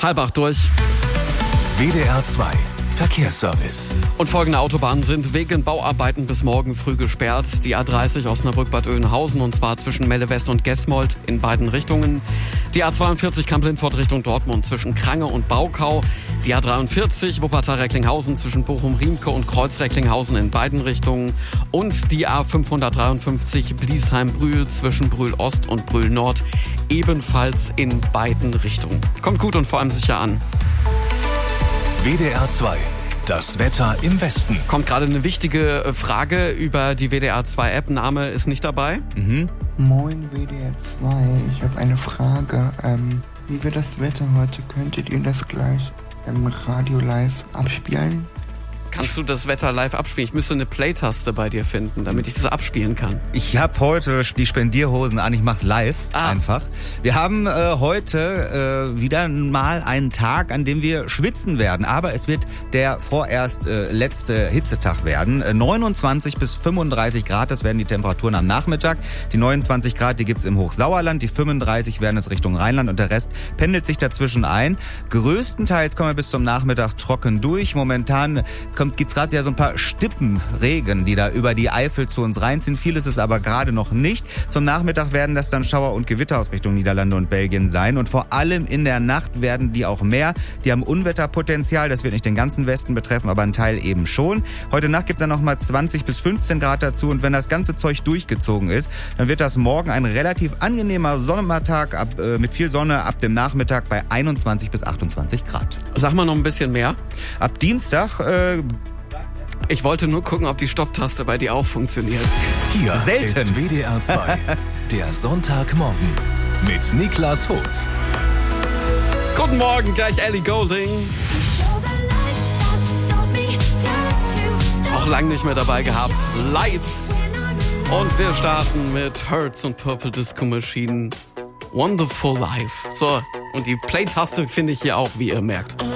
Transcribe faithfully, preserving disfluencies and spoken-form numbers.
Halb acht durch. W D R zwei Verkehrsservice. Und folgende Autobahnen sind wegen Bauarbeiten bis morgen früh gesperrt. Die A dreißig Osnabrück-Bad Oeynhausen, und zwar zwischen Melle West und Gesmold in beiden Richtungen. Die A zweiundvierzig Kamp-Lindfort Richtung Dortmund zwischen Krange und Baukau. Die A dreiundvierzig Wuppertal-Recklinghausen zwischen Bochum-Riemke und Kreuz-Recklinghausen in beiden Richtungen. Und die A fünfhundertdreiundfünfzig Bliesheim-Brühl zwischen Brühl-Ost und Brühl-Nord ebenfalls in beiden Richtungen. Kommt gut und vor allem sicher an. W D R zwei, das Wetter im Westen. Kommt gerade eine wichtige Frage über die W D R zwei App. Name ist nicht dabei. Mhm. Moin W D R zwei, ich habe eine Frage. Ähm, wie wird das Wetter heute? Könntet ihr das gleich im Radio live abspielen? Kannst du das Wetter live abspielen? Ich müsste eine Play-Taste bei dir finden, damit ich das abspielen kann. Ich habe heute die Spendierhosen an, ich mach's live ah. einfach. Wir haben äh, heute äh, wieder mal einen Tag, an dem wir schwitzen werden, aber es wird der vorerst äh, letzte Hitzetag werden. Äh, neunundzwanzig bis fünfunddreißig Grad, das werden die Temperaturen am Nachmittag. Die neunundzwanzig Grad, die gibt's im Hochsauerland, die fünfunddreißig werden es Richtung Rheinland und der Rest pendelt sich dazwischen ein. Größtenteils kommen wir bis zum Nachmittag trocken durch. Momentan kommt gibt es gerade ja so ein paar Stippenregen, die da über die Eifel zu uns reinziehen. Viel ist es aber gerade noch nicht. Zum Nachmittag werden das dann Schauer und Gewitter aus Richtung Niederlande und Belgien sein. Und vor allem in der Nacht werden die auch mehr. Die haben Unwetterpotenzial. Das wird nicht den ganzen Westen betreffen, aber einen Teil eben schon. Heute Nacht gibt es dann nochmal zwanzig bis fünfzehn Grad dazu. Und wenn das ganze Zeug durchgezogen ist, dann wird das morgen ein relativ angenehmer Sommertag ab, äh, mit viel Sonne ab dem Nachmittag bei einundzwanzig bis achtundzwanzig Grad. Sag mal noch ein bisschen mehr. Ab Dienstag... Äh, Ich wollte nur gucken, ob die Stopptaste bei dir auch funktioniert. Hier Selten. ist W D R zwei, der Sonntagmorgen mit Niklas Hotz. Guten Morgen, gleich Ellie Goulding. Auch lang nicht mehr dabei gehabt. Lights. Und wir starten mit Hurts und Purple Disco Machine. Wonderful Life. So, und die Play-Taste finde ich hier auch, wie ihr merkt.